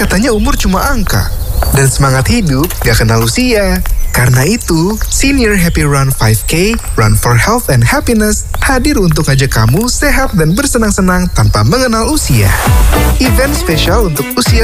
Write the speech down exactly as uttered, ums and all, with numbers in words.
katanya umur cuma angka. Dan semangat hidup gak kenal usia. Karena itu, Senior Happy Run lima K, Run for Health and Happiness, hadir untuk ajak kamu sehat dan bersenang-senang tanpa mengenal usia. Event spesial untuk usia